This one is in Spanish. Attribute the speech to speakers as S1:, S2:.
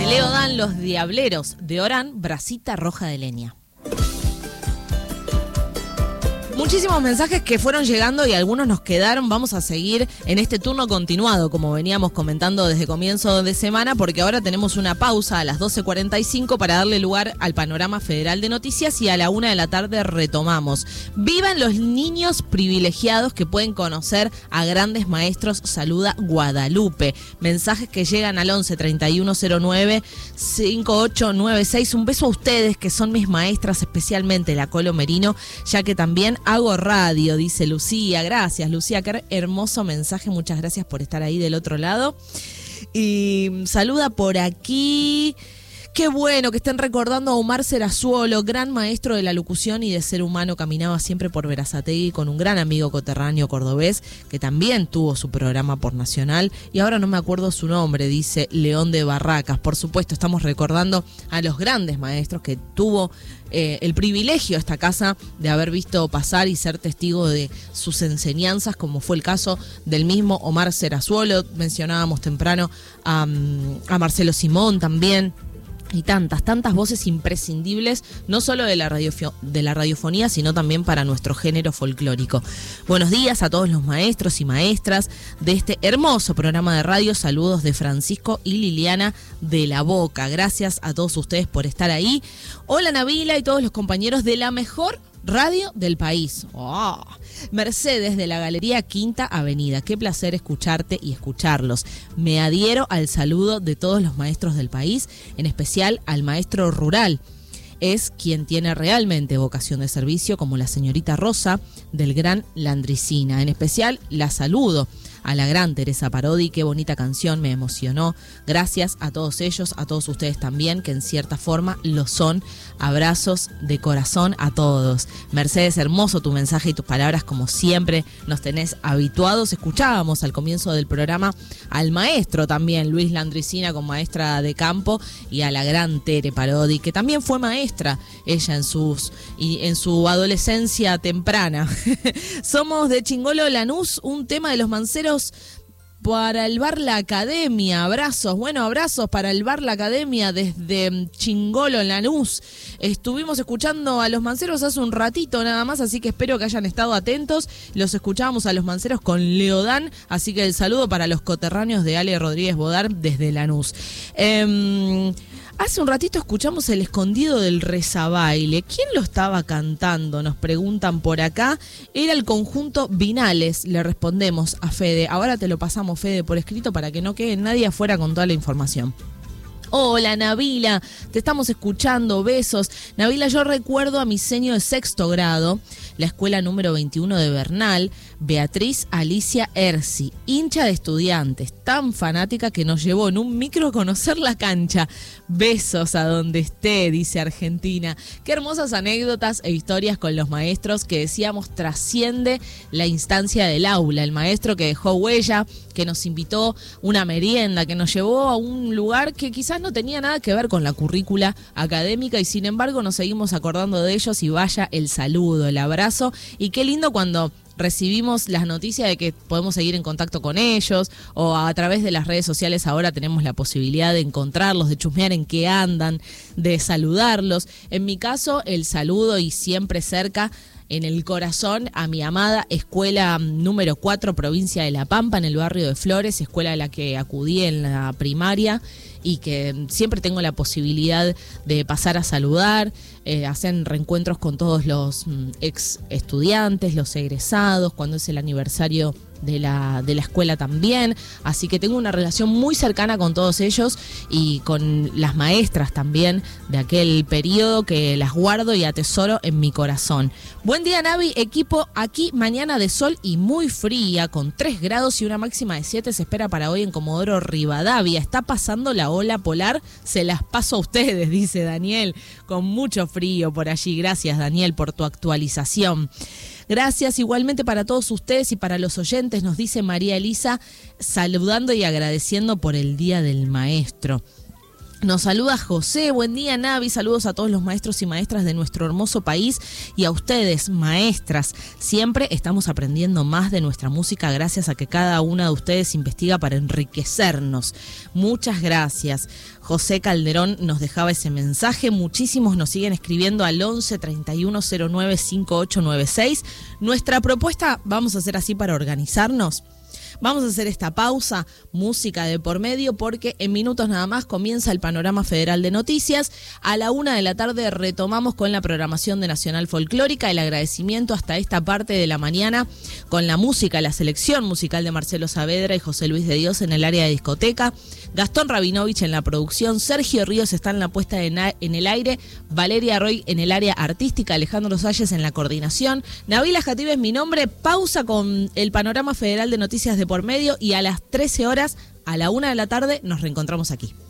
S1: De Leo Dan, Los Diableros. De Orán, Bracita Roja de Leña. Muchísimos mensajes que fueron llegando y algunos nos quedaron. Vamos a seguir en este turno continuado, como veníamos comentando desde comienzo de semana, porque ahora tenemos una pausa a las 12:45 para darle lugar al panorama federal de noticias y a la 1 de la tarde retomamos. ¡Vivan los niños privilegiados que pueden conocer a grandes maestros! Saluda Guadalupe. Mensajes que llegan al 11 3109 5896. Un beso a ustedes que son mis maestras, especialmente la Colo Merino, ya que también hago radio, dice Lucía. Gracias, Lucía, qué hermoso mensaje. Muchas gracias por estar ahí del otro lado. Y saluda por aquí. Qué bueno que estén recordando a Omar Serazuolo, gran maestro de la locución y de ser humano. Caminaba siempre por Berazategui con un gran amigo coterráneo cordobés que también tuvo su programa por Nacional y ahora no me acuerdo su nombre, dice León de Barracas. Por supuesto, estamos recordando a los grandes maestros que tuvo el privilegio esta casa de haber visto pasar y ser testigo de sus enseñanzas, como fue el caso del mismo Omar Serazuolo. Mencionábamos temprano a Marcelo Simón también. Y tantas voces imprescindibles, no solo de la radiofonía, sino también para nuestro género folclórico. Buenos días a todos los maestros y maestras de este hermoso programa de radio. Saludos de Francisco y Liliana de La Boca. Gracias a todos ustedes por estar ahí. Hola Nabila y todos los compañeros de la mejor radio del país. Oh. Mercedes de la Galería Quinta Avenida. Qué placer escucharte y escucharlos. Me adhiero al saludo de todos los maestros del país, en especial al maestro rural. Es quien tiene realmente vocación de servicio, como la señorita Rosa del Gran Landricina. En especial la saludo a la gran Teresa Parodi. Qué bonita canción, me emocionó. Gracias a todos ellos, a todos ustedes también, que en cierta forma lo son. Abrazos de corazón a todos. Mercedes, hermoso tu mensaje y tus palabras, como siempre nos tenés habituados. Escuchábamos al comienzo del programa al maestro también, Luis Landricina, con maestra de campo, y a la gran Tere Parodi, que también fue maestra ella en su adolescencia temprana. Somos de Chingolo Lanús, un tema de los Manceros para el bar La Academia. Abrazos, bueno, abrazos para el bar La Academia desde Chingolo, Lanús. Estuvimos escuchando a los Manceros hace un ratito nada más, así que espero que hayan estado atentos. Los escuchábamos a los Manceros con Leodán, así que el saludo para los coterráneos de Ale Rodríguez Bodar desde Lanús. Hace un ratito escuchamos El Escondido del Rezabaile. ¿Quién lo estaba cantando? Nos preguntan por acá. Era el conjunto Vinales, le respondemos a Fede. Ahora te lo pasamos, Fede, por escrito para que no quede nadie afuera con toda la información. Hola Nabila, te estamos escuchando, besos. Nabila, yo recuerdo a mi seño de sexto grado, la escuela número 21 de Bernal, Beatriz Alicia Erci, hincha de Estudiantes, tan fanática que nos llevó en un micro a conocer la cancha. Besos a donde esté, dice Argentina. Qué hermosas anécdotas e historias con los maestros que decíamos trasciende la instancia del aula. El maestro que dejó huella, que nos invitó una merienda, que nos llevó a un lugar que quizás no tenía nada que ver con la currícula académica y sin embargo nos seguimos acordando de ellos y vaya el saludo, el abrazo. Y qué lindo cuando recibimos las noticias de que podemos seguir en contacto con ellos o a través de las redes sociales ahora tenemos la posibilidad de encontrarlos, de chusmear en qué andan, de saludarlos. En mi caso, el saludo y siempre cerca en el corazón a mi amada escuela número 4, provincia de La Pampa, en el barrio de Flores, escuela a la que acudí en la primaria y que siempre tengo la posibilidad de pasar a saludar. Hacen reencuentros con todos los ex estudiantes, los egresados, cuando es el aniversario de la escuela también, así que tengo una relación muy cercana con todos ellos y con las maestras también de aquel periodo que las guardo y atesoro en mi corazón. Buen día Navi, equipo, aquí mañana de sol y muy fría, con 3 grados y una máxima de 7 se espera para hoy en Comodoro Rivadavia. Está pasando la ola polar, se las paso a ustedes, dice Daniel, con mucho frío por allí. Gracias Daniel por tu actualización. Gracias igualmente para todos ustedes y para los oyentes, nos dice María Elisa, saludando y agradeciendo por el Día del Maestro. Nos saluda José, buen día Navi, saludos a todos los maestros y maestras de nuestro hermoso país y a ustedes, maestras. Siempre estamos aprendiendo más de nuestra música gracias a que cada una de ustedes investiga para enriquecernos. Muchas gracias. José Calderón nos dejaba ese mensaje, muchísimos nos siguen escribiendo al 11 31 09 5896. Nuestra propuesta, vamos a hacer así para organizarnos. Vamos a hacer esta pausa, música de por medio, porque en minutos nada más comienza el Panorama Federal de Noticias. A la 1 de la tarde retomamos con la programación de Nacional Folclórica, el agradecimiento hasta esta parte de la mañana con la música, la selección musical de Marcelo Saavedra y José Luis de Dios en el área de discoteca, Gastón Rabinovich en la producción, Sergio Ríos está en la puesta en el aire, Valeria Roy en el área artística, Alejandro Salles en la coordinación, Nabila Jatib es mi nombre. Pausa con el Panorama Federal de Noticias de por medio y a las 13 horas, a la 1 de la tarde, nos reencontramos aquí.